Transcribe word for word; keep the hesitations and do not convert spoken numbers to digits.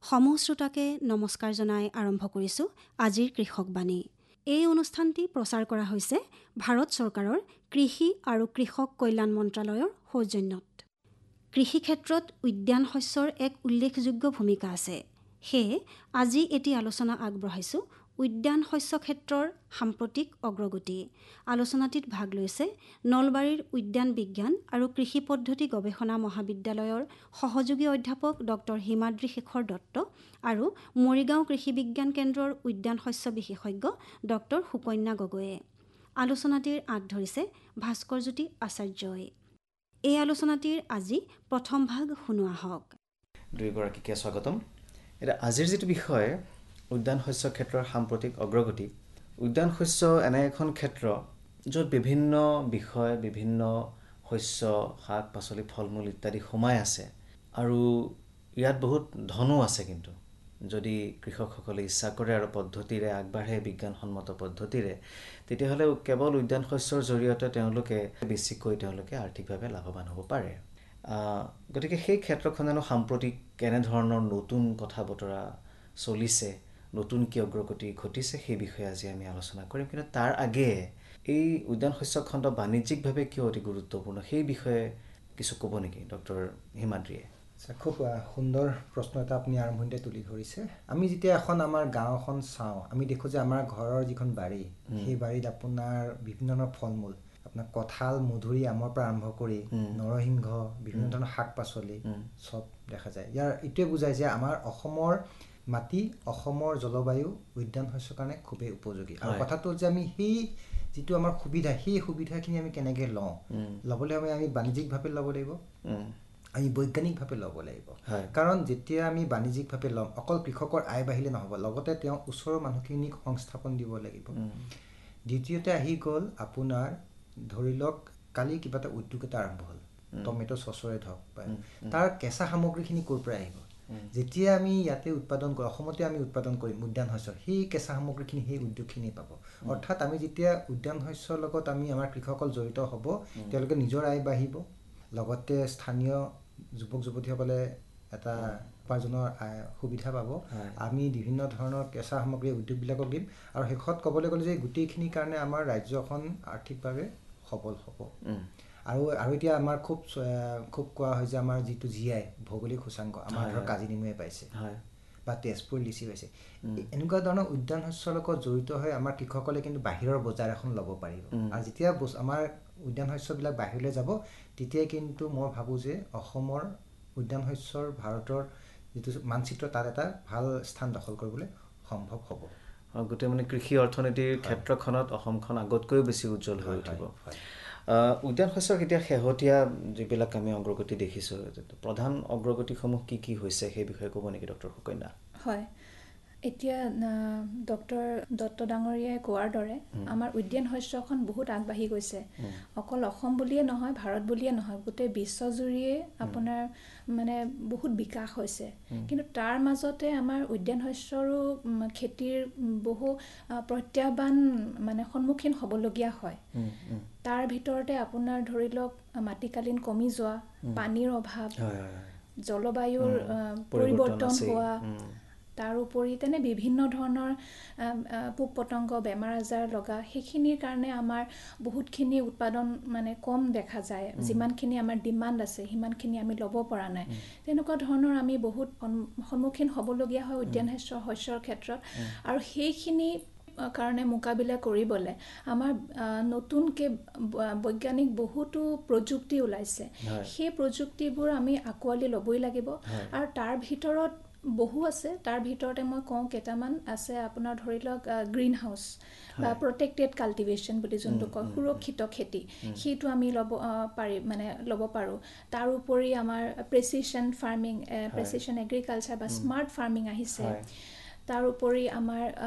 সমূহ শ্ৰোতাকে নমস্কাৰ জনাই আৰম্ভ কৰিছোঁ আজিৰ কৃষকবাণী। এই অনুষ্ঠানটি প্ৰচাৰ কৰা হৈছে ভাৰত চৰকাৰৰ কৃষি আৰু কৃষক কল্যাণ মন্ত্ৰালয়ৰ সৌজন্যত। কৃষি ক্ষেত্ৰত উদ্যান শস্যৰ এক উল্লেখযোগ্য ভূমিকা আছে। সেয়ে আজি এটি আলোচনা আগবঢ়াইছোঁ উদ্যান শস্য ক্ষেত্ৰৰ সাম্প্ৰতিক অগ্ৰগতি। আলোচনাটিত ভাগ লৈছে নলবাৰীৰ উদ্যান বিজ্ঞান আৰু কৃষি পদ্ধতি গৱেষণা মহাবিদ্যালয়ৰ সহযোগী অধ্যাপক ডক্টৰ হিমাদ্ৰী শেখৰ দত্ত আৰু মৰিগাঁও কৃষি বিজ্ঞান কেন্দ্ৰৰ উদ্যান শস্য বিশেষজ্ঞ ডক্টৰ সুকন্যা গগৈয়ে। আলোচনাটিৰ আঁত ধৰিছে ভাস্কৰজ্যোতি আচাৰ্যই। এই আলোচনাটিৰ আজি প্ৰথম ভাগ শুনোৱা হওক। দুয়োগৰাকীকে স্বাগতম। এতিয়া আজিৰ যিটো বিষয় উদ্যান শস্য ক্ষেত্ৰৰ সাম্প্ৰতিক অগ্ৰগতি। উদ্যান শস্য এনে এখন ক্ষেত্ৰ য'ত বিভিন্ন বিষয়, বিভিন্ন শস্য, শাক পাচলি, ফল মূল ইত্যাদি সোমাই আছে আৰু ইয়াত বহুত ধনো আছে। কিন্তু যদি কৃষকসকলে ইচ্ছা কৰে আৰু পদ্ধতিৰে আগবাঢ়ে বিজ্ঞানসন্মত পদ্ধতিৰে, তেতিয়াহ'লে কেৱল উদ্যান শস্যৰ জৰিয়তে তেওঁলোকে বেছিকৈ তেওঁলোকে আৰ্থিকভাৱে লাভৱান হ'ব পাৰে। গতিকে সেই ক্ষেত্ৰখনেনো সাম্প্ৰতিক কেনেধৰণৰ নতুন কথা বতৰা চলিছে, নতুন কি অগ্ৰগতি ঘটিছে, সেই বিষয়ে আজি আমি আলোচনা কৰিম। কিন্তু তাৰ আগেয়ে এই উদ্যান শস্য খণ্ড বাণিজ্যিকভাৱে কিয় অতি গুৰুত্বপূৰ্ণ সেই বিষয়ে কিছু ক'ব নেকি ডক্টৰ হিমাদ্ৰীয়ে? খুব সুন্দৰ প্ৰশ্ন এটা আপুনি আৰম্ভণিতে তুলি ধৰিছে। আমি যেতিয়া এখন আমাৰ গাঁও এখন চাওঁ, আমি দেখোঁ যে আমাৰ ঘৰৰ যিখন বাৰী, সেই বাৰীত আপোনাৰ বিভিন্ন ধৰণৰ ফল মূল, আপোনাৰ কঁঠাল, মধুৰি, আমৰ পৰা আৰম্ভ কৰি নৰসিংহ, বিভিন্ন ধৰণৰ শাক পাচলি চব দেখা যায়। ইয়াৰ এইটোৱে বুজায় যে আমাৰ অসমৰ মাটি, অসমৰ জলবায়ু উদ্যান শস্যৰ কাৰণে খুবেই উপযোগী। আৰু কথাটো যে আমি সেই যিটো আমাৰ সুবিধা, সেই সুবিধাখিনি আমি কেনেকৈ লওঁ, ল'বলৈ হ'লে আমি বাণিজ্যিকভাৱে ল'ব লাগিব, আমি বৈজ্ঞানিকভাৱে ল'ব লাগিব। কাৰণ যেতিয়া আমি বাণিজ্যিকভাৱে ল'ম, অকল কৃষকৰ আয় বাঢ়িলে নহ'ব, লগতে তেওঁ ওচৰৰ মানুহখিনিক সংস্থাপন দিব লাগিব। দ্বিতীয়তে আহি গ'ল আপোনাৰ ধৰি লওক কালি কিবা এটা উদ্যোগ এটা আৰম্ভ হ'ল, টমেটো চচৰে ধৰক, তাৰ কেঁচা সামগ্ৰীখিনি ক'ৰ পৰা আহিব? যেতিয়া আমি ইয়াতে উৎপাদন কৰোঁ, অসমতে আমি উৎপাদন কৰিম উদ্যান শস্য, সেই কেঁচা সামগ্ৰীখিনি সেই উদ্যোগখিনি পাব। অৰ্থাৎ আমি যেতিয়া উদ্যান শস্যৰ লগত আমি আমাৰ কৃষকসকল জড়িত হ'ব, তেওঁলোকে নিজৰ আয় বাঢ়িব, লগতে স্থানীয় যুৱক যুৱতীসকলে এটা উপাৰ্জনৰ সুবিধা পাব। আমি বিভিন্ন ধৰণৰ কেঁচা সামগ্ৰী উদ্যোগবিলাকক দিম আৰু শেষত ক'বলৈ গ'লে যে গোটেইখিনিৰ কাৰণে আমাৰ ৰাজ্যখন আৰ্থিকভাৱে সবল হ'ব। আৰু আৰু এতিয়া আমাৰ খুব খুব কোৱা হয় যে আমাৰ যিটো জি আই ভৌগোলিক সূচাংক, আমাৰ ধৰক কাজি নেমুৱে পাইছে বা তেজপুৰ লিচি পাইছে। এনেকুৱা ধৰণৰ উদ্যান শস্যৰ লগত জড়িত হৈ আমাৰ কৃষকসকলে কিন্তু বাহিৰৰ বজাৰ এখন ল'ব পাৰিব। আৰু যেতিয়া আমাৰ উদ্যান শস্যবিলাক বাহিৰলৈ যাব, তেতিয়াই কিন্তু মই ভাবোঁ যে অসমৰ উদ্যান শস্যৰ ভাৰতৰ যিটো মানচিত্ৰ, তাত এটা ভাল স্থান দখল কৰিবলৈ সম্ভৱ হ'ব। গোটেই মানে কৃষি অৰ্থনীতিৰ ক্ষেত্ৰখনত অসমখন আগতকৈও বেছি উজ্জ্বল হৈ উঠিব। উদ্যান শস্যৰ এতিয়া শেহতীয়া যিবিলাক আমি অগ্ৰগতি দেখিছোঁ, প্ৰধান অগ্ৰগতিসমূহ কি কি হৈছে সেই বিষয়ে ক'ব নেকি ডক্টৰ সুকন্যা? হয়, এতিয়া ডক্টৰ দত্ত ডাঙৰীয়াই কোৱাৰ দৰে আমাৰ উদ্যান শস্যখন বহুত আগবাঢ়ি গৈছে। অকল অসম বুলিয়ে নহয়, ভাৰত বুলিয়ে নহয়, গোটেই বিশ্বজুৰিয়ে আপোনাৰ মানে বহুত বিকাশ হৈছে। কিন্তু তাৰ মাজতে আমাৰ উদ্যান শস্যৰো খেতিৰ বহু প্ৰত্যাহ্বান মানে সন্মুখীন হ'বলগীয়া হয়। তাৰ ভিতৰতে আপোনাৰ ধৰি লওক মাটিকালীন কমি যোৱা, পানীৰ অভাৱ, জলবায়ুৰ পৰিৱৰ্তন হোৱা, তাৰোপৰি তেনে বিভিন্ন ধৰণৰ পোক পতংগ, বেমাৰ আজাৰ লগা, সেইখিনিৰ কাৰণে আমাৰ বহুতখিনি উৎপাদন মানে কম দেখা যায়। যিমানখিনি আমাৰ ডিমাণ্ড আছে সিমানখিনি আমি ল'ব পৰা নাই। তেনেকুৱা ধৰণৰ আমি বহুত সন্মুখীন হ'বলগীয়া হয় উদ্যান শস্য শস্যৰ ক্ষেত্ৰত। আৰু সেইখিনি কাৰণে মোকাবিলা কৰিবলৈ আমাৰ নতুনকৈ বৈজ্ঞানিক বহুতো প্ৰযুক্তি ওলাইছে। সেই প্ৰযুক্তিবোৰ আমি আঁকোৱালি ল'বই লাগিব। আৰু তাৰ ভিতৰত বহু আছে, তাৰ ভিতৰতে মই কওঁ কেইটামান আছে। আপোনাৰ ধৰি লওক গ্ৰীণ হাউচ বা প্ৰটেক্টেড কাল্টিভেশ্যন বুলি যোনটো কয়, সুৰক্ষিত খেতি, সেইটো আমি ল'ব পাৰি মানে ল'ব পাৰোঁ। তাৰোপৰি আমাৰ প্ৰেচিশ্যন ফাৰ্মিং, প্ৰেচিশ্যন এগ্ৰিকালচাৰ বা স্মাৰ্ট ফাৰ্মিং আহিছে। তাৰোপৰি আমাৰ